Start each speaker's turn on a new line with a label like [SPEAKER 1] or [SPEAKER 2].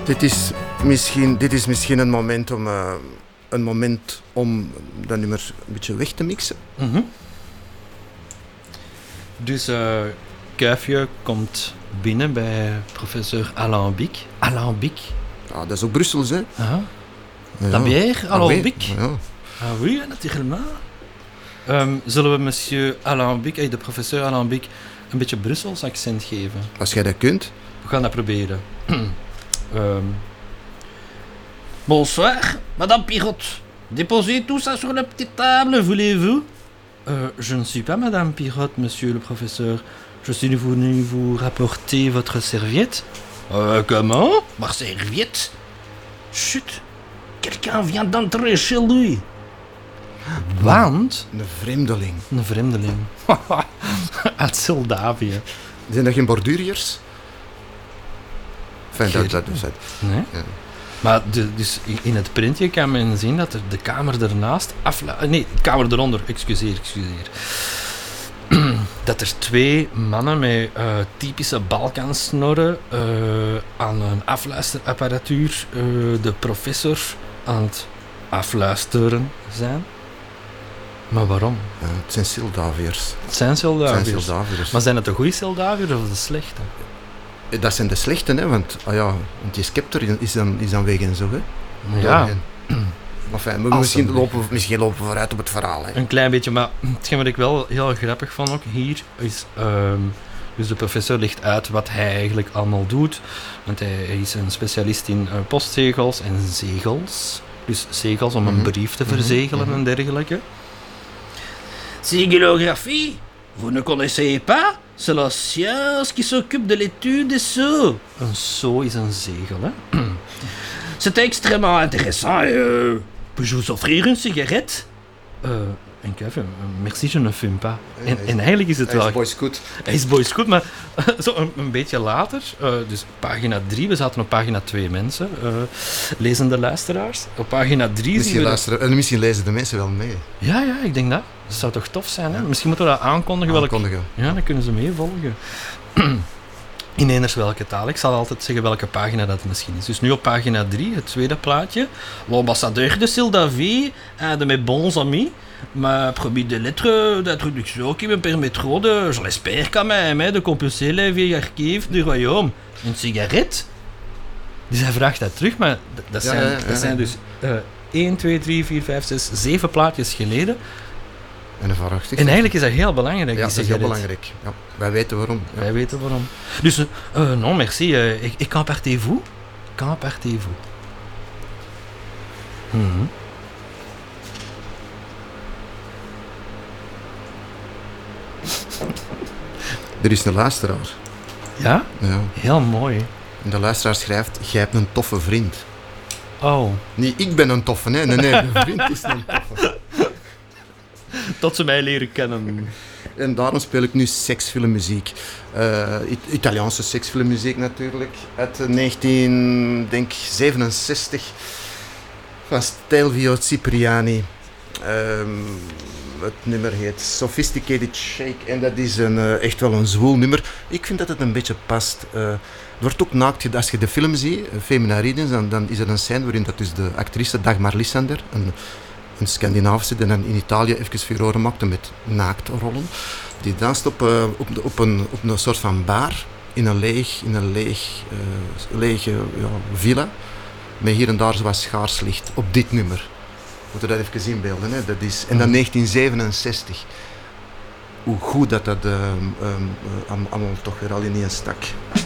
[SPEAKER 1] Dit is misschien een moment om dat nummer een beetje weg te mixen.
[SPEAKER 2] Mm-hmm. Dus Kuifje komt binnen bij professor Alain Bic. Alain Bic.
[SPEAKER 1] Ja, dat is ook Brussels, hè?
[SPEAKER 2] Aha.
[SPEAKER 1] Ja.
[SPEAKER 2] La bière, Alain Bic.
[SPEAKER 1] Ja.
[SPEAKER 2] Ah oui, naturellement. Zullen we monsieur Alain Bic, de professor Alain Bic, een beetje Brussels accent geven?
[SPEAKER 1] Als jij dat kunt.
[SPEAKER 2] We gaan dat proberen. Bonsoir, madame Pirotte. Déposez tout ça sur la petite table, voulez-vous? Je ne suis pas madame Pirotte, monsieur le professeur. Je suis venu vous rapporter votre serviette. Comment? Ma serviette? Chut, quelqu'un vient d'entrer chez lui. Want?
[SPEAKER 1] Een vreemdeling.
[SPEAKER 2] Een vreemdeling. Uit Moldavië.
[SPEAKER 1] Zijn dat geen borduuriërs? Enfin, dat is het.
[SPEAKER 2] Nee?
[SPEAKER 1] Ja.
[SPEAKER 2] Maar dus in het printje kan men zien dat de kamer ernaast de kamer eronder, excuseer. Dat er 2 mannen met typische Balkansnorren aan een afluisterapparatuur de professor aan het afluisteren zijn. Maar waarom?
[SPEAKER 1] Het zijn Moldaviërs.
[SPEAKER 2] Het zijn Moldaviërs. Maar zijn het de goede Moldaviërs of de slechte?
[SPEAKER 1] Dat zijn de slechte, hè, want die scepter is dan weg en zo, hè.
[SPEAKER 2] Ja.
[SPEAKER 1] Enfin, misschien lopen we vooruit op het verhaal, hè.
[SPEAKER 2] Een klein beetje, maar hetgeen wat ik wel heel grappig vond ook hier is... dus de professor legt uit wat hij eigenlijk allemaal doet. Want hij is een specialist in postzegels en zegels. Dus zegels om een brief te verzegelen en dergelijke. Sigilographie? Vous ne connaissez pas? C'est la science qui s'occupe de l'étude des sceaux. Een sceau is een zegel, hè? C'est extrêmement intéressant. Puis-je vous offrir une cigarette? En Kuifje, merci, je ne fume pas. En eigenlijk is het wel...
[SPEAKER 1] Hij is boys good.
[SPEAKER 2] Hij is boys good, maar zo een beetje later, dus pagina 3, we zaten op pagina 2 mensen, lezende luisteraars. Op pagina 3
[SPEAKER 1] Misschien lezen de mensen wel mee.
[SPEAKER 2] Ja, ik denk dat. Dat zou toch tof zijn, hè? Misschien moeten we dat aankondigen. Ja, dan kunnen ze meevolgen. In eners welke taal. Ik zal altijd zeggen welke pagina dat misschien is. Dus nu op pagina 3, het tweede plaatje. L'ambassadeur de Moldavie de mes bons amis m'a promis des lettres d'introduction qui me permettront de, je l'espère quand même, de compulser les vieilles archives du royaume. Een sigaret? Dus hij vraagt dat terug, maar dat zijn dus 1, 2, 3, 4, 5, 6, 7 plaatjes geleden. En eigenlijk is dat heel belangrijk.
[SPEAKER 1] Ja, dat is heel belangrijk. Ja, wij weten waarom. Ja.
[SPEAKER 2] Wij weten waarom. Dus, non, merci. Quand partez-vous? Quand partez-vous? Mm-hmm.
[SPEAKER 1] Er is een luisteraar.
[SPEAKER 2] Ja?
[SPEAKER 1] Ja.
[SPEAKER 2] Heel mooi.
[SPEAKER 1] En de luisteraar schrijft, jij hebt een toffe vriend.
[SPEAKER 2] Oh.
[SPEAKER 1] Niet, ik ben een toffe, hè. Nee, mijn vriend is een toffe.
[SPEAKER 2] Tot ze mij leren kennen.
[SPEAKER 1] En daarom speel ik nu seksfilmmuziek. Italiaanse seksfilmmuziek natuurlijk. Uit 1967. Van Stelvio Cipriani. Het nummer heet Sophisticated Shake. En dat is echt wel een zwoel nummer. Ik vind dat het een beetje past. Het wordt ook naakt, als je de film ziet, Femina Riedens, dan is er een scène waarin dat dus de actrice Dagmar Lysander, een Scandinavische die dan in Italië even furoren maakte met naaktrollen. Die danst op een soort van bar in een lege villa. Met hier en daar zo wat schaars licht op dit nummer. Moeten we dat even inbeelden. Hè? Dat is, en dan 1967. Hoe goed dat allemaal toch weer al ineens stak.